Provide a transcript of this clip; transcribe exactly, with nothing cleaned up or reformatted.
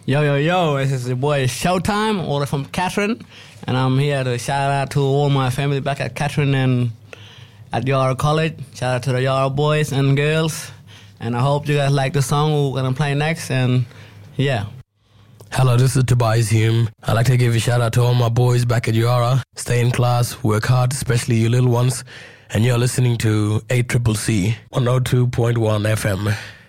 Yo, yo, yo, this is your boy Showtime, all from Catherine, and I'm here to shout out to all my family back at Catherine and at Yara College. Shout out to the Yara boys and girls, and I hope you guys like the song we're going to play next, and yeah. Hello, this is Tobias Hume. I'd like to give a shout out to all my boys back at Yara. Stay in class, work hard, especially you little ones, and you're listening to A C C C one oh two point one F M.